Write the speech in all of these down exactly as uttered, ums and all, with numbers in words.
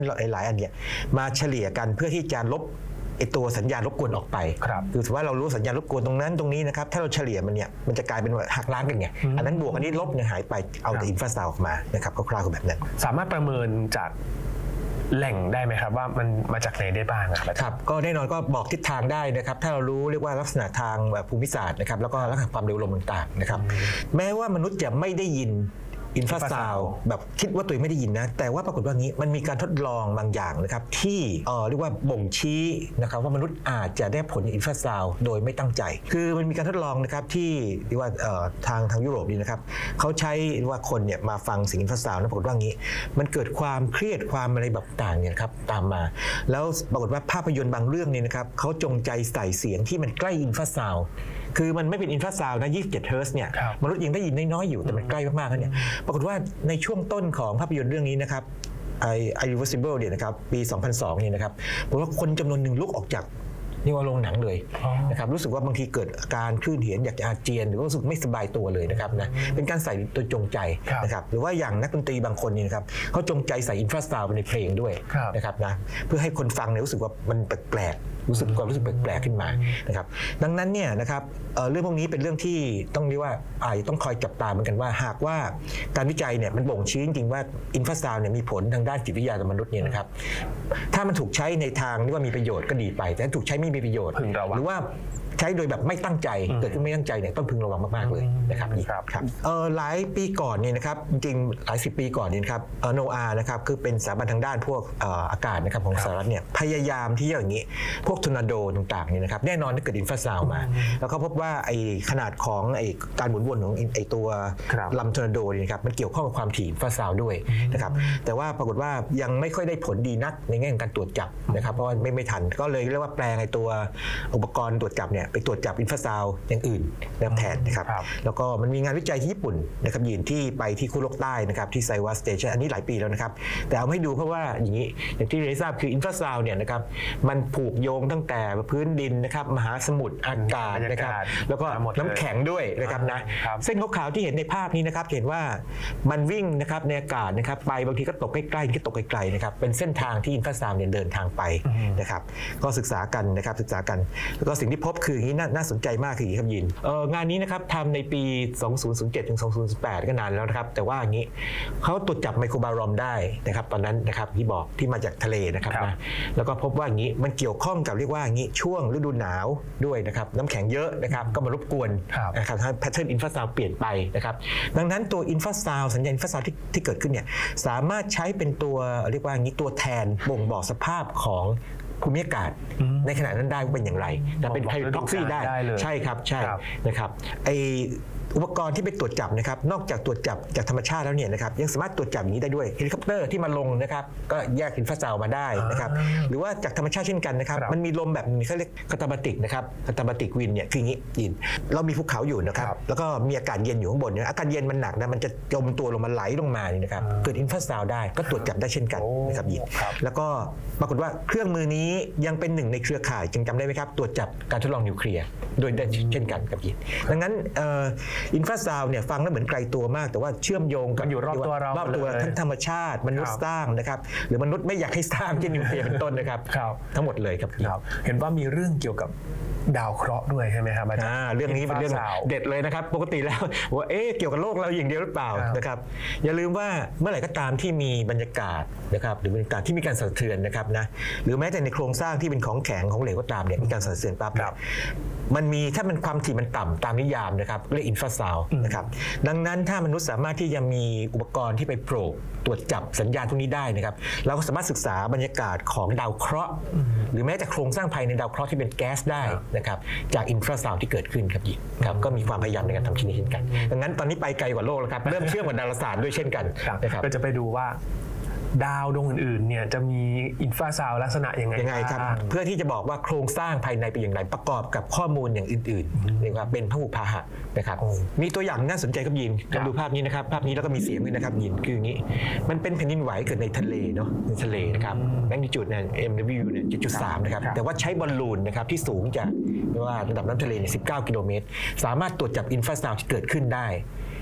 หลายๆอันเนี่ยมาเฉลี่ยกันเพื่อที่จะลบไอตัวสัญญาณรบกวนออกไปคือถือว่าเรารู้สัญญาณรบกวนตรงนั้นตรงนี้นะครับถ้าเราเฉลี่ยมันเนี่ยมันจะกลายเป็นว่าหักล้างกันไงอันนั้นบวกอันนี้ลบเนี่ยหายไปเอาแต่อินฟราซาวด์ออกมานะครับคร่าวๆแบบนั้นสามารถประเมินจากแหล่งได้ไหมครับว่ามันมาจากไหนได้บ้างครับก็แน่นอนก็บอกทิศทางได้นะครับถ้าเรารู้เรียกว่าลักษณะทางแบบภูมิศาสตร์นะครับแล้วก็ลักษณะความเร็วลมต่างๆนะครับแม้ว่ามนุษย์จะไม่ได้ยินอินฟราซาวด์แบบคิดว่าตัวเองไม่ได้ยินนะแต่ว่าปรากฏว่างี้มันมีการทดลองบางอย่างนะครับที่เอ่อเรียกว่าบ่งชี้นะครับว่ามนุษย์อาจจะได้ผลอินฟราซาวด์โดยไม่ตั้งใจคือมันมีการทดลองนะครับที่เรียกว่าเอ่อทางทางยุโรปนี่นะครับเขาใช้ว่าคนเนี่ยมาฟังเสียงอินฟราซาวด์นะปรากฏว่างี้มันเกิดความเครียดความอะไรแบบต่างเนี่ยครับตามมาแล้วปรากฏว่าภาพยนตร์บางเรื่องเนี่ยนะครับเขาจงใจใส่เสียงที่มันใกล้อินฟราซาวด์คือมันไม่เป็นอินฟราซาวด์นะยี่สิบเจ็ดเฮิร์ตซ์เนี่ยมนุษย์ยังได้ยินน้อยๆอยู่แต่มันใกล้มากๆเนี่ยปรากฏว่าในช่วงต้นของภาพยนตร์เรื่องนี้นะครับไอ Irreversible เนี่ยนะครับปีสองพันสองเนี่ยนะครับบอกว่าคนจำนวนหนึ่งลุกออกจากนี่ว่าโรงหนังเลยนะครับรู้สึกว่าบางทีเกิดอาการคลื่นเหียนอยากจะอาเจียนหรือว่ารู้สึกไม่สบายตัวเลยนะครับนะเป็นการใส่ตัวจงใจนะครับหรือว่าอย่างนักดนตรีบางคนนี่นะครับเขาจงใจใส่อินฟราซาวด์ไปในเพลงด้วยนะครับนะเพื่อให้คนฟังเนี่ยรู้สึกว่ามันแปลกรู้สึกความรู้สึกแปลกๆขึ้นมานะครับดังนั้นเนี่ยนะครับ เ, เรื่องพวกนี้เป็นเรื่องที่ต้องเรียกว่าอาจจะต้องคอยจับตาเหมือนกันว่าหากว่าการวิจัยเนี่ยมันบ่งชี้จริงๆว่าอินฟราซาวด์เนี่ยมีผลทางด้านจิตวิทยาต่อมนุษย์เนี่ยนะครับถ้ามันถูกใช้ในทางที่ว่ามีประโยชน์ก็ดีไปแต่ถ้าถูกใช้ไม่มีประโยชน์หรือว่าใช้โดยแบบไม่ตั้งใจเกิดขึ้นไม่ตั้งใจเนี่ยต้องพึงระวังมากๆเลยนะครับครับหลายปีก่อนเนี่ยนะครับจริงหลายสิบปีก่อนเนี่ยครับโนอาห์นะครับคือเป็นสถาบันทางด้านพวกอากาศนะครับของสหรัฐเนี่ยพยายามที่อย่างนี้พวกทอร์นาโดต่างๆเนี่ยนะครับแน่นอนถ้าเกิดอินฟราซาวด์มาแล้วเขาพบว่าไอขนาดของไอการหมุนวนของไอตัวลำทอร์นาโดเนี่ยครับมันเกี่ยวข้องกับความถี่อินฟราซาวด์ด้วยนะครับแต่ว่าปรากฏว่ายังไม่ค่อยได้ผลดีนักในแง่ของการตรวจจับนะครับเพราะว่าไม่ไม่ทันก็เลยเรียกว่าแปลงไอตัวอุปกรณ์ตรวจจับเนี่ยไปตรวจจับอินฟราซาวด์อย่างอื่นแทนนะครับแล้วก็มันมีงานวิจัยที่ญี่ปุ่นนะครับยินที่ไปที่ขั้วโลกใต้นะครับที่ไซวาสเตชันอันนี้หลายปีแล้วนะครับแต่เอาให้ดูเพราะว่าอย่างนี้อย่างที่ได้ทราบคืออินฟราซาวด์เนี่ยนะครับมันผูกโยงตั้งแต่พื้นดินนะครับมหาสมุทรอากาศนะครับแล้วก็น้ำแข็งด้วยนะครับนะเส้นขาวๆที่เห็นในภาพนี้นะครับเห็นว่ามันวิ่งนะครับในอากาศนะครับไปบางทีก็ตกใกล้ๆก็ตกไกลๆนะครับเป็นเส้นทางที่อินฟราซาวด์เนี่ยเดินทางไปนะครับก็ศึกษากันนะครับศึกษากันแล้วก็สิ่งที่พบคืออย่างนี้น่าสนใจมากคืออย่างนี้ครับยินงานนี้นะครับทำในปีสองพันเจ็ดถึงสองพันแปดก็นานแล้วนะครับแต่ว่าอย่างนี้เขาตรวจจับไมโครบารอมได้นะครับตอนนั้นนะครับที่บอกที่มาจากทะเลนะครับนะแล้วก็พบว่าอย่างนี้มันเกี่ยวข้องกับเรียกว่าอย่างนี้ช่วงฤดูหนาวด้วยนะครับน้ำแข็งเยอะนะครับก็มารบกวนนะครับทำให้แพทเทิร์นอินฟราซาวด์เปลี่ยนไปนะครับดังนั้นตัวอินฟราซาวด์สัญญาณอินฟราซาวด์ที่ที่เกิดขึ้นเนี่ยสามารถใช้เป็นตัวเรียกว่าอย่างนี้ตัวแทนบ่งบอกสภาพของภูมิอากาศในขณะนั้นได้ว่าเป็นอย่างไรแต่เป็นไพโรท็อกซี่ได้ใช่ครับใช่นะครับไออุปกรณ์ที่ไปตรวจจับนะครับนอกจากตรวจจับจากธรรมชาติแล้วเนี่ยนะครับยังสามารถตรวจจับอย่างนี้ได้ด้วยเฮลิคอปเตอร์ที่มาลงนะครับก็แยกอินฟราซาวด์มาได้นะครับหรือว่าจากธรรมชาติเช่นกันนะครับมันมีลมแบบนี้เขาเรียกคาตาบาติกนะครับคาตาบาติกวินเนี่ยคืออย่างนี้ยินเรามีภูเขาอยู่นะครับแล้วก็มีอากาศเย็นอยู่ข้างบนเนี่ยอากาศเย็นมันหนักนะมันจะจมตัวลงมาไหลลงมานี่นะครับเกิดอินฟราซาวด์ได้ก็ตรวจจับได้เช่นกันนะครับยินแล้วก็ปรากฏว่าเครื่องมือนี้ยังเป็นหนึ่งในเครือข่ายจึงจำได้ไหมครับตรวจจับการทดลองนิวเคลียร์โดยได้เช่นกันกับยินดังนั้นอินฟราซาวด์เนี่ยฟังแล้วเหมือนไกลตัวมากแต่ว่าเชื่อมโยงกับอยู่รอบตัวเรารอบตัวทั้งธรรมชาติมนุษย์สร้างนะครับหรือมนุษย์ไม่อยากให้สร้างเช่นนิวเคลียร์เป็นต้นนะครับทั้งหมดเลยครับเห็นว่ามีเรื่องเกี่ยวกับดาวเคราะห์ด้วยใช่ไหมครับอาจารย์เรื่องนี้เป็นเรื่องเด็ดเลยนะครับปกติแล้วว่าเอ๊ะเกี่ยวกับโลกเราอย่างเดียวหรือเปล่านะครับอย่าลืมว่าเมื่อไหร่ก็ตามที่มีบรรยากาศนะครับหรือบรรยากาศที่มีการสั่นสะเทือนนะครับนะหรือแม้แต่ในโครงสร้างที่เป็นของแข็งของเหลวก็ตามเนี่ยมีการสั่นสะเทือนปั๊บมันมีถ้ามันความถี่มันต่ำตามนิยามนะครับเรียกอินฟราซาวด์นะครับดังนั้นถ้ามนุษย์สามารถที่จะมีอุปกรณ์ที่ไปโปรบตรวจจับสัญญาณพวกนี้ได้นะครับเราก็สามารถศึกษาบรรยากาศของดาวเคราะห์หรือแม้แต่โครงสร้างภายในดาวเคราะห์ที่เป็นแก๊สได้นะครับจากอินฟราซาวด์ที่เกิดขึ้นครับยิครับก็มีความพยายามในการทำชิ้นนี้เช่นกันดังนั้นตอนนี้ไปไกลกว่าโลกแล้วครับเริ่มเชื่อมกับดาราศาสตร์ด้วยเช่นกันนะครับก็จะไปดูว่าดาวดวงอื่นๆเนี่ยจะมีอินฟราซาวด์ลักษณะยังไงยังไงครับเพื่อที่จะบอกว่าโครงสร้างภายในเป็นอย่างไรประกอบกับข้อมูลอย่างอื่นๆนะครับเป็นพหุพาหะนะครับมีตัวอย่างน่าสนใจครับยินดูภาพนี้นะครับภาพนี้แล้วก็มีเสียงด้วยนะครับยินคืออย่างนี้มันเป็นแผ่นดินไหวเกิดในทะเลเนาะในทะเลนะครับแมกนิจูดเนี่ย เอ็ม ดับเบิลยู เนี่ย เจ็ดจุดสาม นะครับแต่ว่าใช้บอลลูนนะครับที่สูงจากเรียกว่าระดับน้ำทะเลเนี่ยสิบเก้ากิโลเมตรสามารถตรวจจับอินฟราซาวด์ที่เกิดขึ้นได้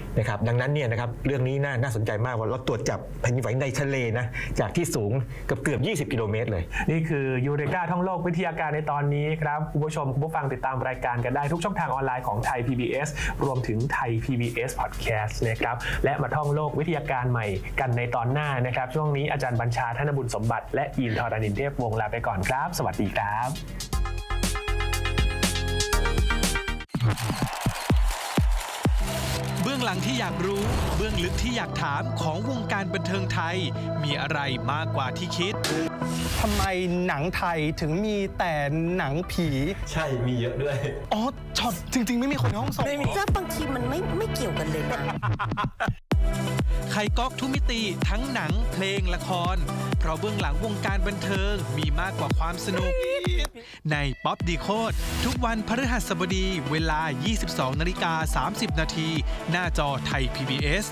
นะครับดังนั้นเนี่ยนะครับเรื่องนี้น่าน่าสนใจมากว่าเราตรวจจับแผ่นดินไหวในทะเลนะจากที่สูงเกือบเกือบยี่สิบกิโลเมตรเลยนี่คือยูเรกาท่องโลกวิทยาการในตอนนี้ครับคุณผู้ชมคุณผู้ฟังติดตามรายการกันได้ทุกช่องทางออนไลน์ของไทย พี บี เอส รวมถึงไทย พี บี เอส Podcast นะครับและมาท่องโลกวิทยาการใหม่กันในตอนหน้านะครับช่วงนี้อาจารย์บัญชาธนบุญสมบัติและอินทรณินเทพวงศ์ลาไปก่อนครับสวัสดีครับเบื้องหลังที่อยากรู้เบื้องลึกที่อยากถามของวงการบันเทิงไทยมีอะไรมากกว่าที่คิดทำไมหนังไทยถึงมีแต่หนังผีใช่มีเยอะด้วยอ๋อช็อตจริงๆไม่มีคนในห้องส่งไม่มีก็บางทีมันไม่ไม่เกี่ยวกันเลยนะไขก๊อกทุกมิติทั้งหนังเพลงละครเพราะเบื้องหลังวงการบันเทิงมีมากกว่าความสนุกในป๊อปดีโคดทุกวันพฤหัสบดีเวลา ยี่สิบสองนาฬิกาสามสิบนาทีหน้าจอไทย พี บี เอส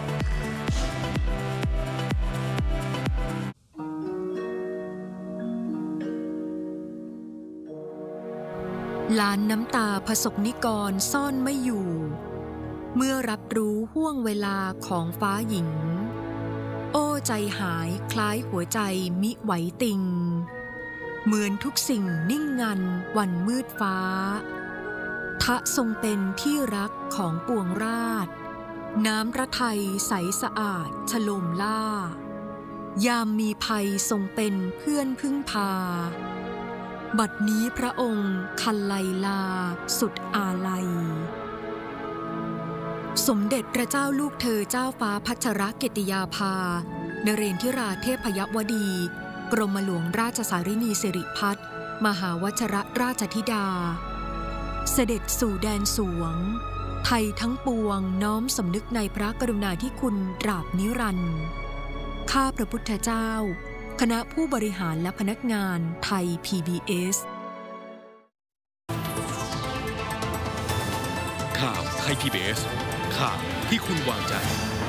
ล้านน้ำตาผสกนิกรซ่อนไม่อยู่เมื่อรับรู้ห่วงเวลาของฟ้าหญิงโอ้ใจหายคล้ายหัวใจมิไหวติงเหมือนทุกสิ่งนิ่งงันวันมืดฟ้าทะทรงเป็นที่รักของปวงราษฎร์น้ำพระทัยใสสะอาดฉโลมล่ายามมีภัยทรงเป็นเพื่อนพึ่งพาบัดนี้พระองค์คันไลลาสุดอาลัยสมเด็จพระเจ้าลูกเธอเจ้าฟ้าพัชรกิติยาภานเรนทิราเทพยวดีกรมหลวงราชสารินีสิริพัฒน์มหาวชรราชธิดาเสด็จสู่แดนสวงไทยทั้งปวงน้อมสำนึกในพระกรุณาธิคุณตราบนิรันดร์ข้าพระพุทธเจ้าคณะผู้บริหารและพนักงานไทย พี บี เอสข่าวไทย พี บี เอส ข่าวที่คุณวางใจ